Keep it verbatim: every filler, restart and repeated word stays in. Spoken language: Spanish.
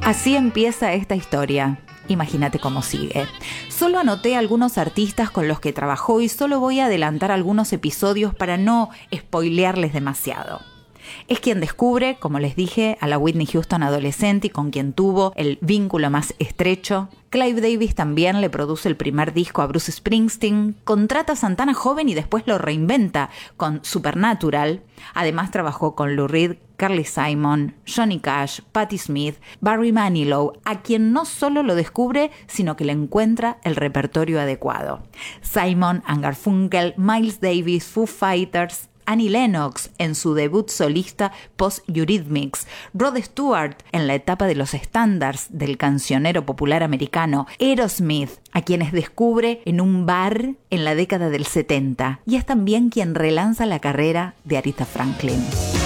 Así empieza esta historia. Imagínate cómo sigue. Solo anoté algunos artistas con los que trabajó y solo voy a adelantar algunos episodios para no spoilearles demasiado. Es quien descubre, como les dije, a la Whitney Houston adolescente y con quien tuvo el vínculo más estrecho. Clive Davis también le produce el primer disco a Bruce Springsteen, contrata a Santana joven y después lo reinventa con Supernatural. Además trabajó con Lou Reed, Carly Simon, Johnny Cash, Patti Smith, Barry Manilow, a quien no solo lo descubre, sino que le encuentra el repertorio adecuado. Simon and Garfunkel, Miles Davis, Foo Fighters, Annie Lennox en su debut solista post-Eurythmics, Rod Stewart en la etapa de los estándares del cancionero popular americano, Aerosmith, a quienes descubre en un bar en la década del setenta, y es también quien relanza la carrera de Aretha Franklin.